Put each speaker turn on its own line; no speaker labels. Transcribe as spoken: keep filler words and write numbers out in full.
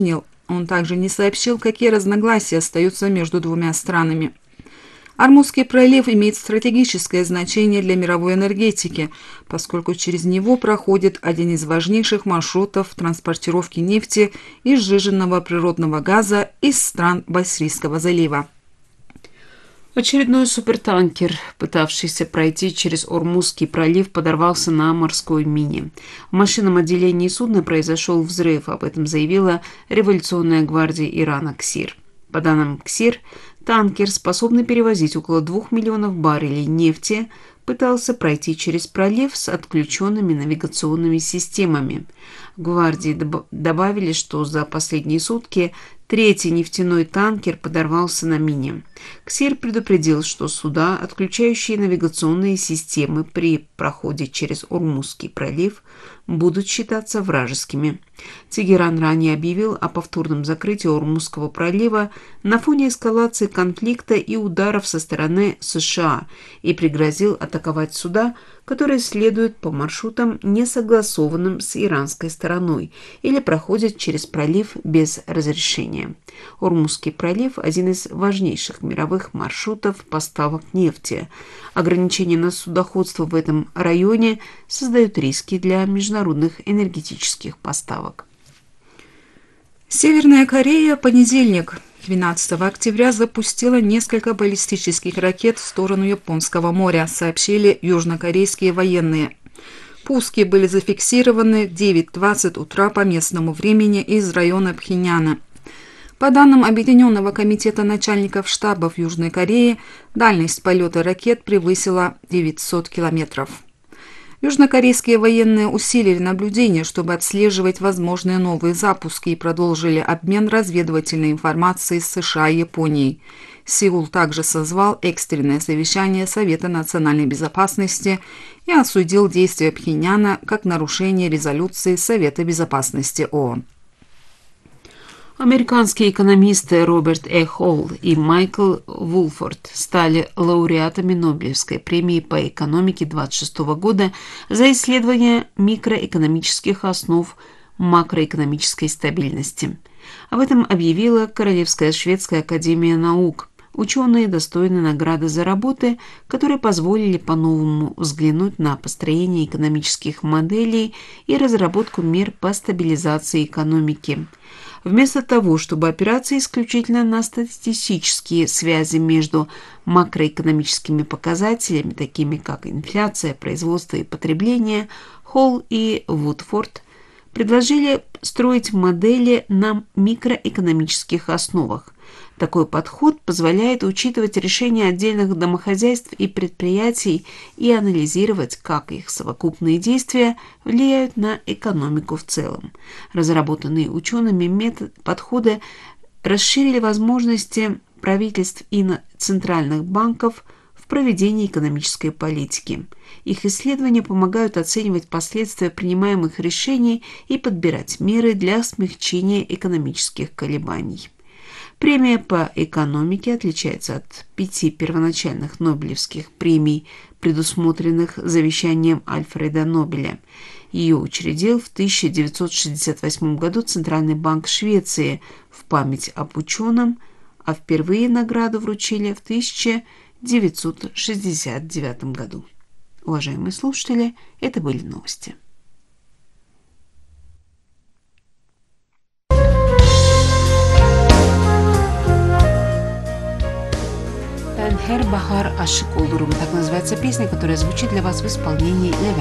Он также не сообщил, какие разногласия остаются между двумя странами. Ормузский пролив имеет стратегическое значение для мировой энергетики, поскольку через него проходит один из важнейших маршрутов транспортировки нефти и сжиженного природного газа из стран Басрийского залива.
Очередной супертанкер, пытавшийся пройти через Ормузский пролив, подорвался на морской мине. В машинном отделении судна произошел взрыв, об этом заявила революционная гвардия Ирана КСИР. По данным КСИР, танкер, способный перевозить около двух миллионов баррелей нефти, пытался пройти через пролив с отключенными навигационными системами. В гвардии доб- добавили, что за последние сутки третий нефтяной танкер подорвался на мине. КСИР предупредил, что суда, отключающие навигационные системы при проходе через Ормузский пролив, будут считаться вражескими. Тегеран ранее объявил о повторном закрытии Ормузского пролива на фоне эскалации конфликта и ударов со стороны США и пригрозил атаковать суда, которые следуют по маршрутам, не согласованным с иранской стороной, или проходят через пролив без разрешения. Ормузский пролив – один из важнейших мировых маршрутов поставок нефти. Ограничения на судоходство в этом районе создают риски для международных энергетических поставок.
Северная Корея в понедельник, двенадцатого октября, запустила несколько баллистических ракет в сторону Японского моря, сообщили южнокорейские военные. Пуски были зафиксированы в девять двадцать утра по местному времени из района Пхеньяна. По данным Объединенного комитета начальников штабов Южной Кореи, дальность полета ракет превысила девятьсот километров. Южнокорейские военные усилили наблюдение, чтобы отслеживать возможные новые запуски, и продолжили обмен разведывательной информацией с США и Японией. Сеул также созвал экстренное совещание Совета национальной безопасности и осудил действия Пхеньяна как нарушение резолюции Совета безопасности ООН.
Американские экономисты Роберт Э. Холл и Майкл Вулфорд стали лауреатами Нобелевской премии по экономике две тысячи двадцать шестого года за исследование микроэкономических основ макроэкономической стабильности. Об этом объявила Королевская шведская академия наук. Ученые достойны награды за работы, которые позволили по-новому взглянуть на построение экономических моделей и разработку мер по стабилизации экономики. Вместо того, чтобы опираться исключительно на статистические связи между макроэкономическими показателями, такими как инфляция, производство и потребление, Холл и Вудфорд предложили строить модели на микроэкономических основах. Такой подход позволяет учитывать решения отдельных домохозяйств и предприятий и анализировать, как их совокупные действия влияют на экономику в целом. Разработанные учеными метод подходы расширили возможности правительств и центральных банков в проведении экономической политики. Их исследования помогают оценивать последствия принимаемых решений и подбирать меры для смягчения экономических колебаний. Премия по экономике отличается от пяти первоначальных Нобелевских премий, предусмотренных завещанием Альфреда Нобеля. Ее учредил в тысяча девятьсот шестьдесят восьмом году Центральный банк Швеции в память об ученом, а впервые награду вручили в тысяча девятьсот шестьдесят девятом году. Уважаемые слушатели, это были новости. «Хер Бахар Ашик Улдурум» — так называется песня, которая звучит для вас в исполнении Левен.